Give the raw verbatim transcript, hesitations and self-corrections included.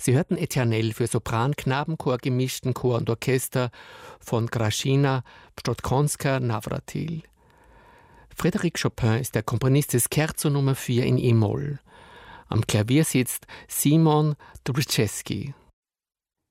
Sie hörten Eternel für Sopran, Knabenchor, gemischten Chor und Orchester von Grażyna Pszczółkowska-Nawratil. Frédéric Chopin ist der Komponist des Scherzo Nummer vier in E-Moll. Am Klavier sitzt Simon Dobrzewski.